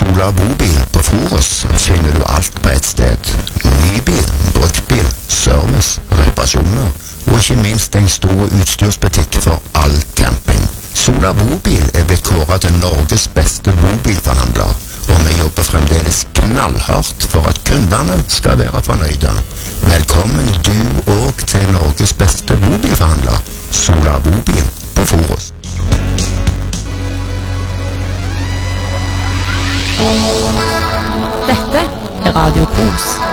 Sola Bobil på Forus finner du alt på ett sted. Nybil, bruktbil, service, reparasjoner og ikke minst en stor utstyrsbutikk for all camping. Sola Bobil er blitt kåret til Norges beste bobilforhandler, og vi jobber fremdeles knallhardt for at kundene skal være fornøyde. Velkommen du og til Norges beste bobilforhandler, Sola Bobil på Forus. Dette er Radio Kos.